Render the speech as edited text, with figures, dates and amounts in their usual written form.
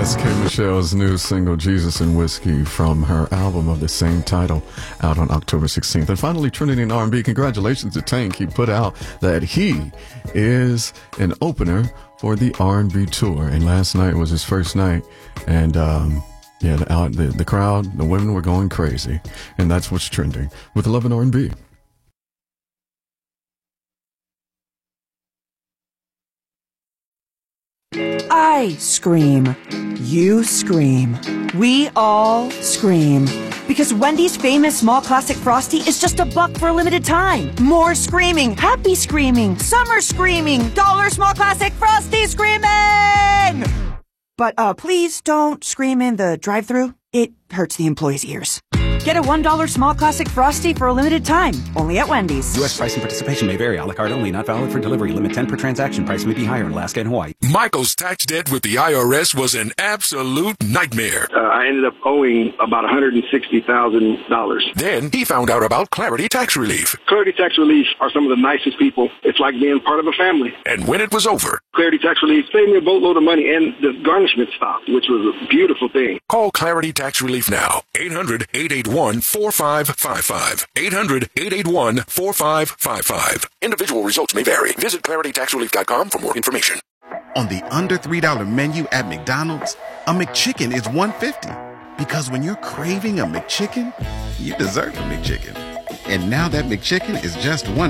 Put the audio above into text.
Yes, K. Michelle's new single, Jesus and Whiskey, from her album of the same title, out on October 16th. And finally, Trinity in R&B, congratulations to Tank. He put out that he is an opener for the R&B tour. And last night was his first night. And, the crowd, the women were going crazy. And that's what's trending with Love and R&B. I scream. You scream. We all scream. Because Wendy's famous small classic Frosty is just $1 for a limited time. More screaming, happy screaming, summer screaming, dollar small classic Frosty screaming! But please don't scream in the drive-thru. It hurts the employees' ears. Get a $1 small classic Frosty for a limited time, only at Wendy's. U.S. price and participation may vary. A la carte only, not valid for delivery. Limit 10 per transaction. Price may be higher in Alaska and Hawaii. Michael's tax debt with the IRS was an absolute nightmare. I ended up owing about $160,000. Then he found out about Clarity Tax Relief. Clarity Tax Relief are some of the nicest people. It's like being part of a family. And when it was over, Clarity Tax Relief saved me a boatload of money, and the garnishment stopped, which was a beautiful thing. Call Clarity Tax Relief now. 800-881-4555. 800-881-4555. Individual results may vary. Visit claritytaxrelief.com for more information. On the under $3 menu at McDonald's, a McChicken is $1.50. Because when you're craving a McChicken, you deserve a McChicken. And now that McChicken is just $1.